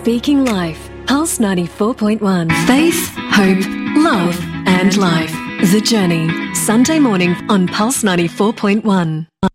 Speaking Life, Pulse 94.1. Faith, hope, love and life. The Journey, Sunday morning on Pulse 94.1.